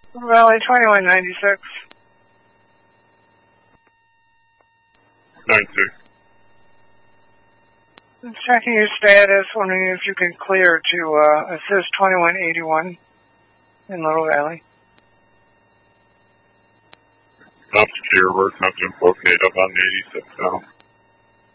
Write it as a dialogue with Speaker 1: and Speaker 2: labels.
Speaker 1: Valley 2196.
Speaker 2: 96.
Speaker 1: I'm checking your status, wondering if you can clear to assist 2181 in Little Valley.
Speaker 2: Not secure, we're attempting to locate up on 86 now.